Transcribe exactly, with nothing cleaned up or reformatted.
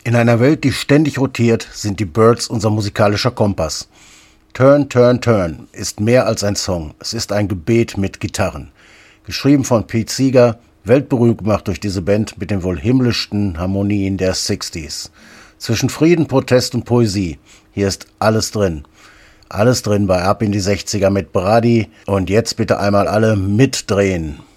In einer Welt, die ständig rotiert, sind die Byrds unser musikalischer Kompass. Turn, Turn, Turn ist mehr als ein Song. Es ist ein Gebet mit Gitarren. Geschrieben von Pete Seeger, weltberühmt gemacht durch diese Band mit den wohl himmlischsten Harmonien der sechziger. Zwischen Frieden, Protest und Poesie. Hier ist alles drin. Alles drin bei Ab in die sechziger mit Brady. Und jetzt bitte einmal alle mitdrehen.